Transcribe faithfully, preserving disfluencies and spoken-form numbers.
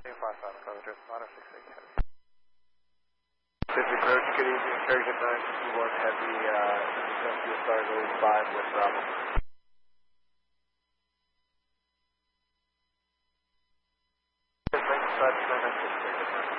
five five, cover drift, auto six eight heavy. Pacific Road, good evening, Target nine two one heavy, uh, Central Star goes five with Bravo. Thanks, five nine six.